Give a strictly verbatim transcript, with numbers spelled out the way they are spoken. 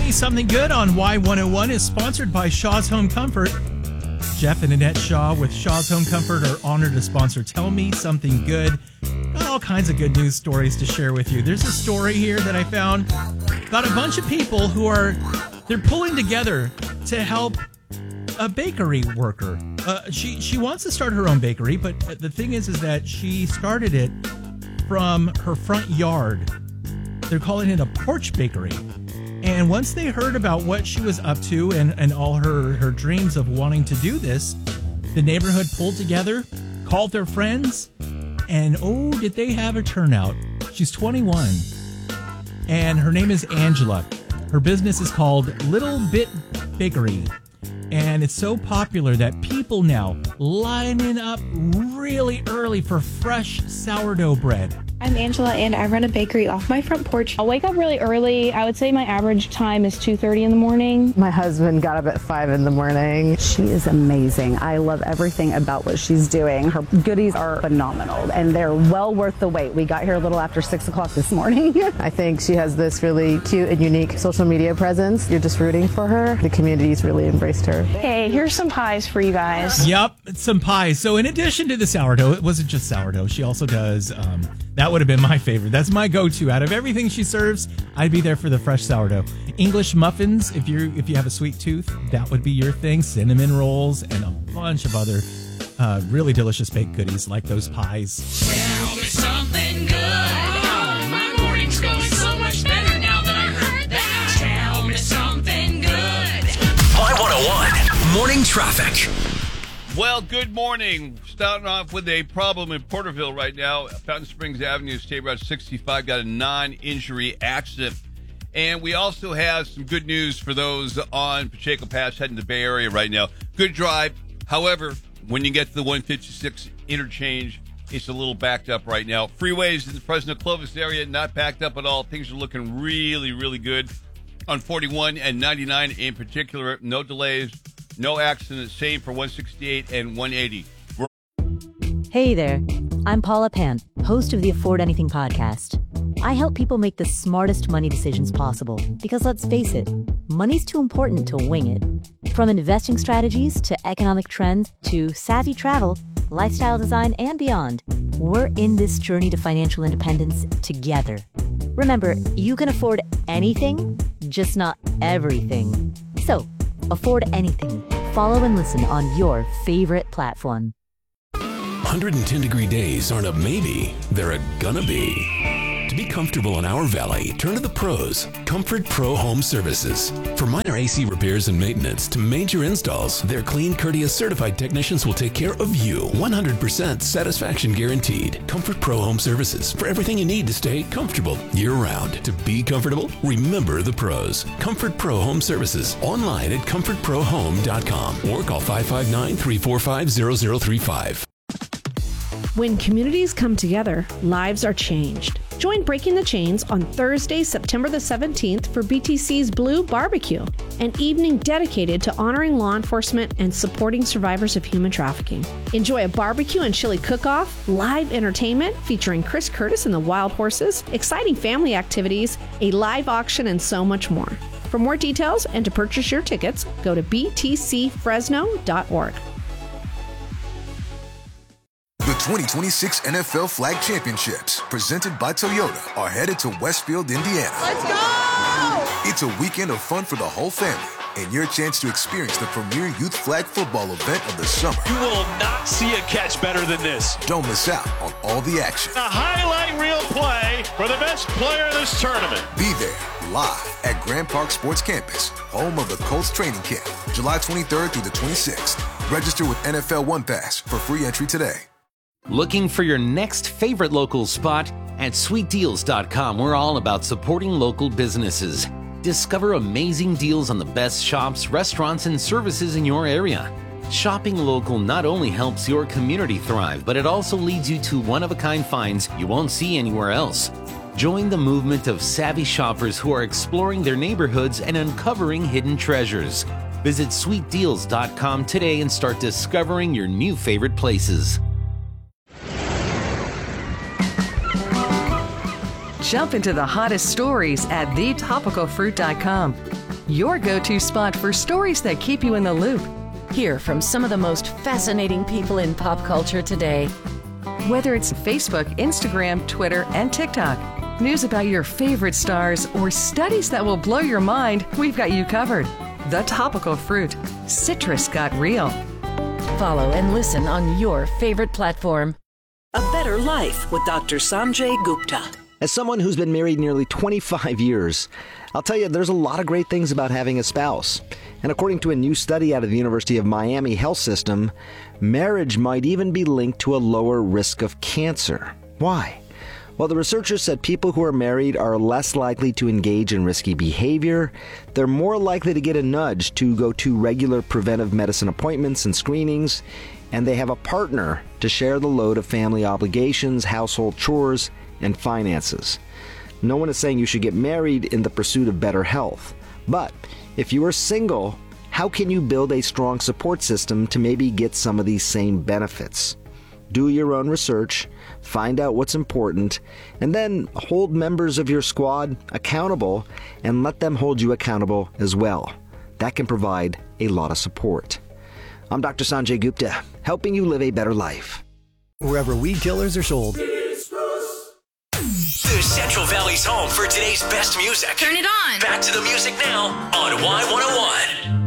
Me Something Good on Y one oh one is sponsored by Shaw's Home Comfort. Jeff and Annette Shaw with Shaw's Home Comfort are honored to sponsor Tell Me Something Good. Got all kinds of good news stories to share with you. There's a story here that I found about a bunch of people who are, they're pulling together to help a bakery worker. Uh, she she wants to start her own bakery, but the thing is, is that she started it from her front yard. They're calling it a porch bakery. And once they heard about what she was up to and, and all her, her dreams of wanting to do this, the neighborhood pulled together, called their friends, and oh, did they have a turnout. She's twenty-one, and her name is Angela. Her business is called Little Bit Bakery, and it's so popular that people now lining up really early for fresh sourdough bread. I'm Angela, and I run a bakery off my front porch. I'll wake up really early. I would say my average time is two thirty in the morning. My husband got up at five in the morning. She is amazing. I love everything about what she's doing. Her goodies are phenomenal, and they're well worth the wait. We got here a little after six o'clock this morning. I think she has this really cute and unique social media presence. You're just rooting for her. The community's really embraced her. Hey, here's some pies for you guys. Yep, some pies. So in addition to the sourdough, it wasn't just sourdough. She also does... Um, That would have been my favorite. That's my go-to. Out of everything she serves, I'd be there for the fresh sourdough. English muffins, if you if you have a sweet tooth, that would be your thing. Cinnamon rolls and a bunch of other uh, really delicious baked goodies like those pies. Tell me something good. Oh, my morning's going so much better now that I heard that. Tell me something good. Y one oh one Morning Traffic. Well, good morning. Starting off with a problem in Porterville right now. Fountain Springs Avenue, State Route sixty-five, got a non-injury accident. And we also have some good news for those on Pacheco Pass heading to the Bay Area right now. Good drive. However, when you get to the one fifty-six interchange, it's a little backed up right now. Freeways in the Fresno Clovis area, not backed up at all. Things are looking really, really good. On forty-one and ninety-nine in particular, no delays. No accidents, same for one sixty-eight and one eighty. Hey there, I'm Paula Pan, host of the Afford Anything podcast. I help people make the smartest money decisions possible because let's face it, money's too important to wing it. From investing strategies to economic trends to savvy travel, lifestyle design, and beyond, we're in this journey to financial independence together. Remember, you can afford anything, just not everything. So, afford anything. Follow and listen on your favorite platform. one hundred ten degree days aren't a maybe, they're a gonna be. To be comfortable in our valley, turn to the pros, Comfort Pro Home Services. For minor A C repairs and maintenance to major installs, their clean, courteous, certified technicians will take care of you. one hundred percent satisfaction guaranteed. Comfort Pro Home Services, for everything you need to stay comfortable year-round. To be comfortable, remember the pros. Comfort Pro Home Services, online at comfort pro home dot com or call five five nine, three four five, zero zero three five. When communities come together, lives are changed. Join Breaking the Chains on Thursday, September the seventeenth for B T C's Blue Barbecue, an evening dedicated to honoring law enforcement and supporting survivors of human trafficking. Enjoy a barbecue and chili cook-off, live entertainment featuring Chris Curtis and the Wild Horses, exciting family activities, a live auction, and so much more. For more details and to purchase your tickets, go to b t c fresno dot org. The twenty twenty-six N F L Flag Championships, presented by Toyota, are headed to Westfield, Indiana. Let's go! It's a weekend of fun for the whole family and your chance to experience the premier youth flag football event of the summer. You will not see a catch better than this. Don't miss out on all the action. A highlight reel play for the best player in this tournament. Be there live at Grand Park Sports Campus, home of the Colts training camp, July twenty-third through the twenty-sixth. Register with N F L One Pass for free entry today. Looking for your next favorite local spot? At sweet deals dot com, we're all about supporting local businesses. Discover amazing deals on the best shops, restaurants, and services in your area. Shopping local not only helps your community thrive, but it also leads you to one-of-a-kind finds you won't see anywhere else. Join the movement of savvy shoppers who are exploring their neighborhoods and uncovering hidden treasures. Visit sweet deals dot com today and start discovering your new favorite places. Jump into the hottest stories at the topical fruit dot com. your go-to spot for stories that keep you in the loop. Hear from some of the most fascinating people in pop culture today. Whether it's Facebook, Instagram, Twitter, and TikTok, news about your favorite stars, or studies that will blow your mind, we've got you covered. The Topical Fruit. Citrus got real. Follow and listen on your favorite platform. A Better Life with Doctor Sanjay Gupta. As someone who's been married nearly twenty-five years, I'll tell you there's a lot of great things about having a spouse. And according to a new study out of the University of Miami Health System, marriage might even be linked to a lower risk of cancer. Why? Well, the researchers said people who are married are less likely to engage in risky behavior, they're more likely to get a nudge to go to regular preventive medicine appointments and screenings, and they have a partner to share the load of family obligations, household chores, and finances. No one is saying you should get married in the pursuit of better health. But if you are single, how can you build a strong support system to maybe get some of these same benefits? Do your own research, find out what's important, and then hold members of your squad accountable and let them hold you accountable as well. That can provide a lot of support. I'm Doctor Sanjay Gupta, helping you live a better life. Wherever weed killers are sold. The Central Valley's home for today's best music. Turn it on. Back to the music now on Y one oh one.